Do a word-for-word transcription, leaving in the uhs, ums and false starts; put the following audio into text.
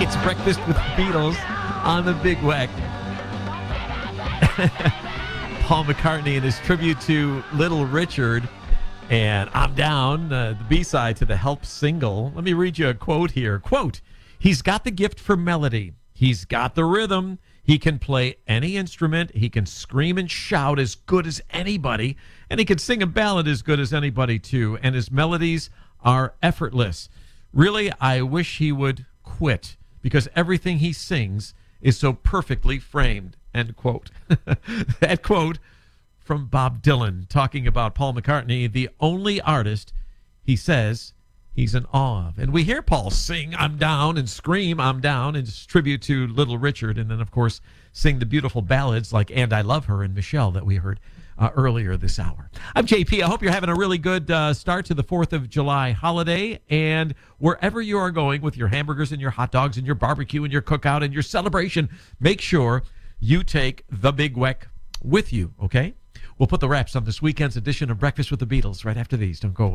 It's Breakfast with the Beatles on the Big Weck. Paul McCartney and his tribute to Little Richard. And I'm Down, uh, the B-side to the Help single. Let me read you a quote here. Quote, he's got the gift for melody. He's got the rhythm. He can play any instrument. He can scream and shout as good as anybody. And he can sing a ballad as good as anybody, too. And his melodies are effortless. Really, I wish he would quit because everything he sings is so perfectly framed. End quote. That quote from Bob Dylan talking about Paul McCartney, the only artist he says he's in awe of. And we hear Paul sing I'm Down and scream I'm Down in tribute to Little Richard. And then, of course, sing the beautiful ballads like And I Love Her and Michelle that we heard uh, earlier this hour. I'm J P. I hope you're having a really good uh, start to the fourth of July holiday. And wherever you are going with your hamburgers and your hot dogs and your barbecue and your cookout and your celebration, make sure you take the Big Weck with you, okay? We'll put the wraps on this weekend's edition of Breakfast with the Beatles right after these. Don't go away.